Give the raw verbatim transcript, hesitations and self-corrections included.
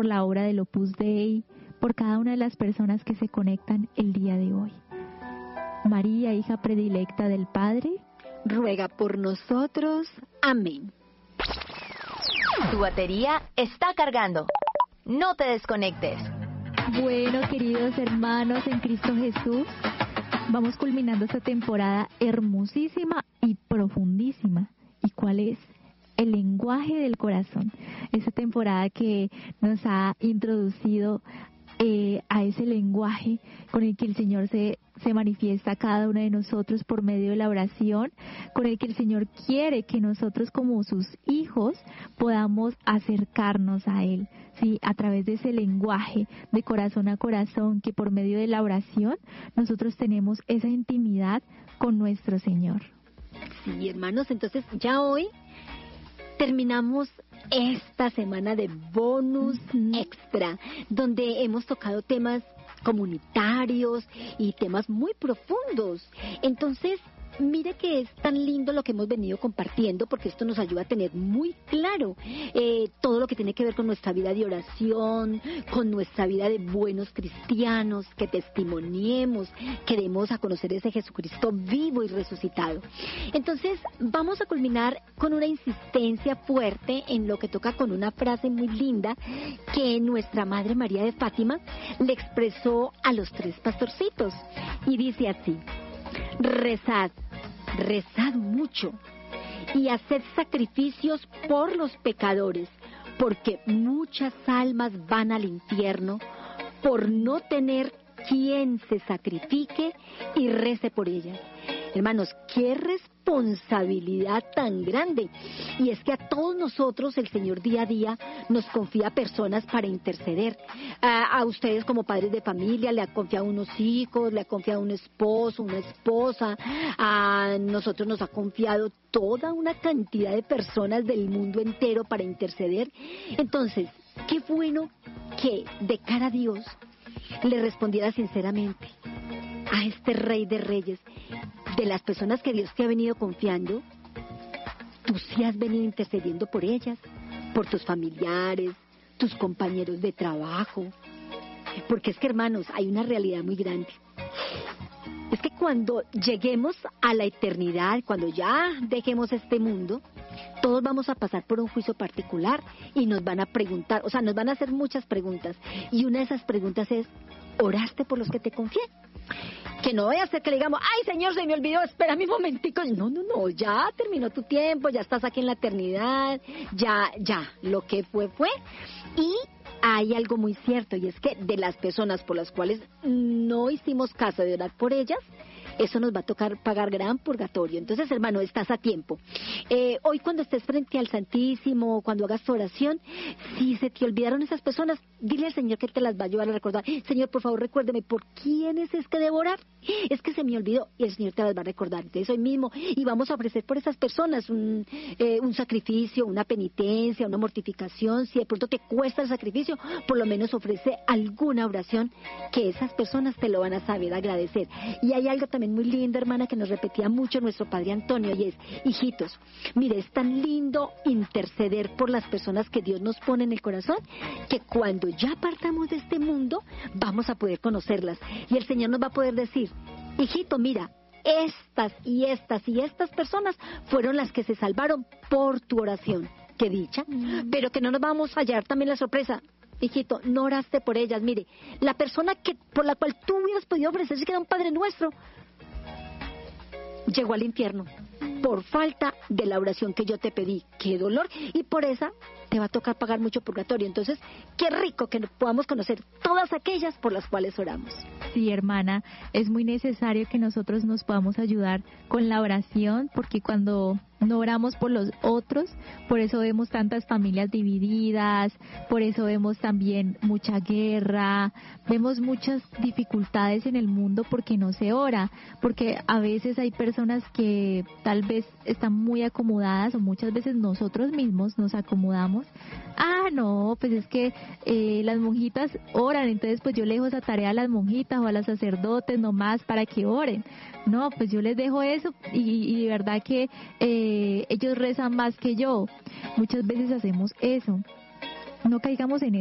por la obra del Opus Dei, por cada una de las personas que se conectan el día de hoy. María, hija predilecta del Padre, ruega por nosotros. Amén. Tu batería está cargando. No te desconectes. Bueno, queridos hermanos en Cristo Jesús, vamos culminando esta temporada hermosísima y profundísima. ¿Y cuál es? El lenguaje del corazón. Esta temporada que nos ha introducido eh, a ese lenguaje con el que el Señor se, se manifiesta a cada uno de nosotros por medio de la oración, con el que el Señor quiere que nosotros como sus hijos podamos acercarnos a Él, ¿sí? A través de ese lenguaje de corazón a corazón, que por medio de la oración nosotros tenemos esa intimidad con nuestro Señor. Sí, hermanos, entonces ya hoy terminamos esta semana de bonus uh-huh. extra, donde hemos tocado temas comunitarios y temas muy profundos. Entonces, mire que es tan lindo lo que hemos venido compartiendo, porque esto nos ayuda a tener muy claro eh, todo lo que tiene que ver con nuestra vida de oración, con nuestra vida de buenos cristianos, que testimoniemos, que demos a conocer ese Jesucristo vivo y resucitado. Entonces, vamos a culminar con una insistencia fuerte en lo que toca con una frase muy linda que nuestra Madre María de Fátima le expresó a los tres pastorcitos, y dice así: rezad, rezad mucho y haced sacrificios por los pecadores, porque muchas almas van al infierno por no tener quien se sacrifique y rece por ellas. Hermanos, qué responsabilidad tan grande. Y es que a todos nosotros el Señor día a día nos confía personas para interceder. A, a ustedes como padres de familia le ha confiado unos hijos, le ha confiado un esposo, una esposa. A nosotros nos ha confiado toda una cantidad de personas del mundo entero para interceder. Entonces, qué bueno que de cara a Dios le respondiera sinceramente a este Rey de Reyes. De las personas que Dios te ha venido confiando, tú sí has venido intercediendo por ellas, por tus familiares, tus compañeros de trabajo. Porque es que, hermanos, hay una realidad muy grande. Es que cuando lleguemos a la eternidad, cuando ya dejemos este mundo, todos vamos a pasar por un juicio particular y nos van a preguntar, o sea, nos van a hacer muchas preguntas. Y una de esas preguntas es: ¿oraste por los que te confié? Que no vaya a ser que le digamos: ay, Señor, se me olvidó, espera mi momentico. No, no, no, ya terminó tu tiempo, ya estás aquí en la eternidad, ya, ya, lo que fue, fue. Y hay algo muy cierto, y es que de las personas por las cuales no hicimos caso de orar por ellas, eso nos va a tocar pagar gran purgatorio. Entonces, hermano, estás a tiempo. Eh, hoy cuando estés frente al Santísimo, cuando hagas tu oración, si se te olvidaron esas personas, dile al Señor que te las va a ayudar a recordar. Señor, por favor, recuérdeme, ¿por quiénes es que debo orar? Es que se me olvidó, y el Señor te las va a recordar. Entonces, hoy mismo, y vamos a ofrecer por esas personas un, eh, un sacrificio, una penitencia, una mortificación. Si de pronto te cuesta el sacrificio, por lo menos ofrece alguna oración que esas personas te lo van a saber agradecer. Y hay algo también muy linda, hermana, que nos repetía mucho nuestro Padre Antonio, y es: hijitos, mire, es tan lindo interceder por las personas que Dios nos pone en el corazón, que cuando ya partamos de este mundo, vamos a poder conocerlas, y el Señor nos va a poder decir: hijito, mira, estas y estas y estas personas fueron las que se salvaron por tu oración. Qué dicha. Mm. Pero que no nos vamos a hallar también la sorpresa: hijito, no oraste por ellas. Mire, la persona que por la cual tú hubieras podido ofrecerse, que era un Padre Nuestro, llegó al infierno por falta de la oración que yo te pedí. ¡Qué dolor! Y por esa te va a tocar pagar mucho purgatorio. Entonces, qué rico que podamos conocer todas aquellas por las cuales oramos. Sí, hermana, es muy necesario que nosotros nos podamos ayudar con la oración, porque cuando no oramos por los otros, por eso vemos tantas familias divididas, por eso vemos también mucha guerra, vemos muchas dificultades en el mundo porque no se ora, porque a veces hay personas que tal vez están muy acomodadas, o muchas veces nosotros mismos nos acomodamos. Ah, no, pues es que eh, las monjitas oran, entonces pues yo le dejo esa tarea a las monjitas o a los sacerdotes nomás para que oren. No, pues yo les dejo eso, y, y de verdad que eh, ellos rezan más que yo. Muchas veces hacemos eso. No caigamos en eso.